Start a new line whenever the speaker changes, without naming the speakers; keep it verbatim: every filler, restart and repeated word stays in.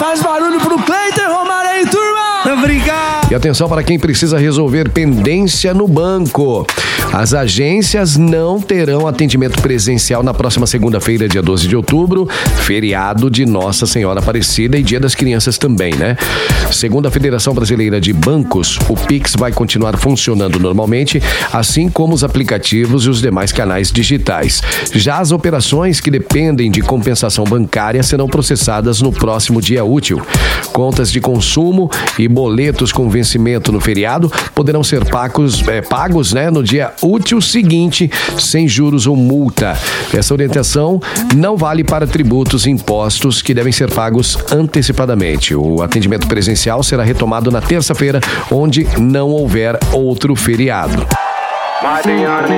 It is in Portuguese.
Mais barulho pro Cleiton Romário aí, turma!
Obrigado! E atenção para quem precisa resolver pendência no banco. As agências não terão atendimento presencial na próxima segunda-feira, dia doze de outubro, feriado de Nossa Senhora Aparecida e Dia das Crianças também, né? Segundo a Federação Brasileira de Bancos, o Pix vai continuar funcionando normalmente, assim como os aplicativos e os demais canais digitais. Já as operações que dependem de compensação bancária serão processadas no próximo dia útil. Contas de consumo e boletos com vencimento no feriado poderão ser pagos, é, pagos né, no dia útil seguinte, sem juros ou multa. Essa orientação não vale para tributos e impostos que devem ser pagos antecipadamente. O atendimento presencial será retomado na terça-feira, onde não houver outro feriado.